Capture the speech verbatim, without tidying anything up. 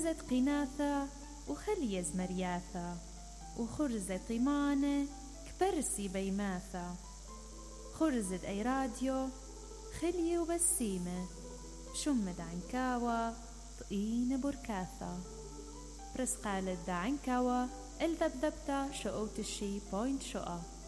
زت قناثة وخلي زمرياثة وخرزة طمانة كبرسي بيماثة خرزة أي راديو خلي وبسيمة شمد عنكاوة طقين بركاثة برسقالة دا عنكاوة الذبذبتا شقوت الشي بوينت شقا.